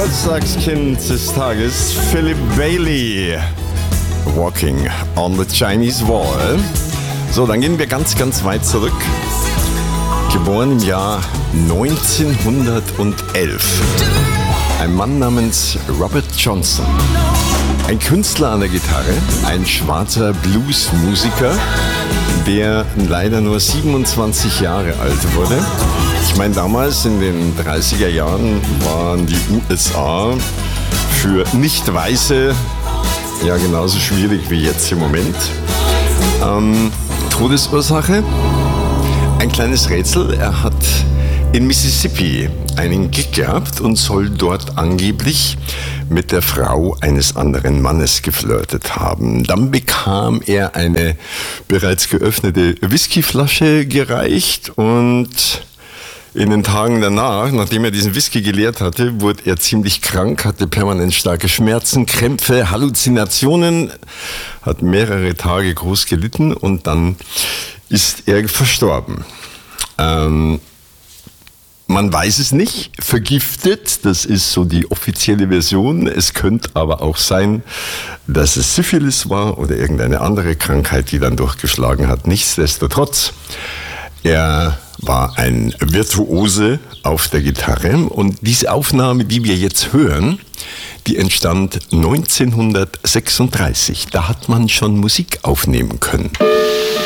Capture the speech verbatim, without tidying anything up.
Geburtstagskind des Tages, Philip Bailey, Walking on the Chinese Wall. So, dann gehen wir ganz, ganz weit zurück. Geboren im Jahr neunzehnhundertelf. Ein Mann namens Robert Johnson. Ein Künstler an der Gitarre, ein schwarzer Bluesmusiker, der leider nur siebenundzwanzig Jahre alt wurde. Ich meine, damals in den dreißiger Jahren waren die U S A für Nicht-Weiße ja genauso schwierig wie jetzt im Moment. Ähm, Todesursache? Ein kleines Rätsel. Er hat in Mississippi einen Gig gehabt und soll dort angeblich mit der Frau eines anderen Mannes geflirtet haben. Dann bekam er eine bereits geöffnete Whiskyflasche gereicht und in den Tagen danach, nachdem er diesen Whisky geleert hatte, wurde er ziemlich krank, hatte permanent starke Schmerzen, Krämpfe, Halluzinationen, hat mehrere Tage groß gelitten und dann ist er verstorben. Ähm, Man weiß es nicht, vergiftet, das ist so die offizielle Version. Es könnte aber auch sein, dass es Syphilis war oder irgendeine andere Krankheit, die dann durchgeschlagen hat. Nichtsdestotrotz, er war ein Virtuose auf der Gitarre und diese Aufnahme, die wir jetzt hören, die entstand neunzehnhundertsechsunddreißig. Da hat man schon Musik aufnehmen können.